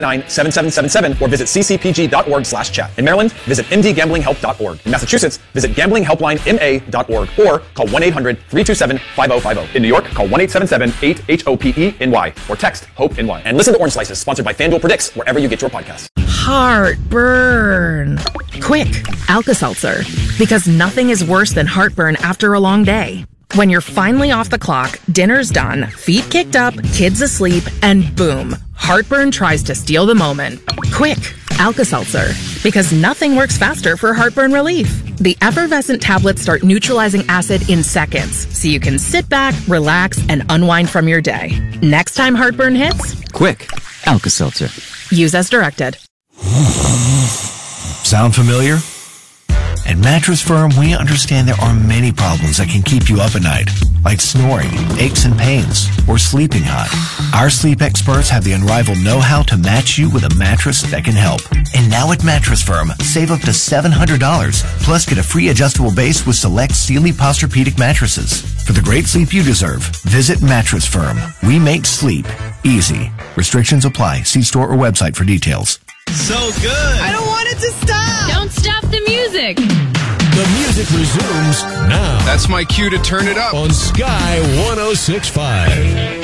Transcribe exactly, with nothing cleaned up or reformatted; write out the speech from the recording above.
nine seven seven seven seven or visit c c p g dot org slash chat. In Maryland, visit m d gambling help dot org. In Massachusetts, visit gambling helpline m a dot org or call one eight hundred three two seven five zero five zero. In New York, call one eight seven seven eight H O P E N Y or text HOPE-NY. And listen to Orange Slices, sponsored by FanDuel Predicts, wherever you get your podcasts. Heartburn. Quick, Alka-Seltzer. Because nothing is worse than heartburn after a long day. When you're finally off the clock, dinner's done, feet kicked up, kids asleep, and boom, heartburn tries to steal the moment. Quick, Alka-Seltzer. Because nothing works faster for heartburn relief. The effervescent tablets start neutralizing acid in seconds, so you can sit back, relax, and unwind from your day. Next time heartburn hits, quick, Alka-Seltzer. Use as directed. Sound familiar? At Mattress Firm, we understand there are many problems that can keep you up at night, like snoring, aches and pains, or sleeping hot. Our sleep experts have the unrivaled know-how to match you with a mattress that can help. And now at Mattress Firm, save up to seven hundred dollars, plus get a free adjustable base with select Sealy Posturepedic mattresses. For the great sleep you deserve, visit Mattress Firm. We make sleep easy. Restrictions apply. See store or website for details. So good. I don't want it to stop. Don't stop the music. The music resumes now. That's my cue to turn it up On Sky one oh six point five.